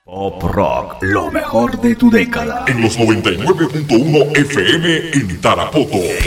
Pop Rock, lo mejor de tu década. En los 99.1 FM en Tarapoto.